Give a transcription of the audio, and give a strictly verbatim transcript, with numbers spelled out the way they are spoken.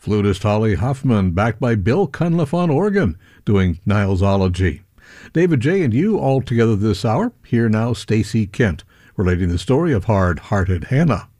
Flutist Holly Hoffman, backed by Bill Cunliffe on organ, doing Nilesology. David J. and you all together this hour. Here now, Stacey Kent, relating the story of hard-hearted Hannah.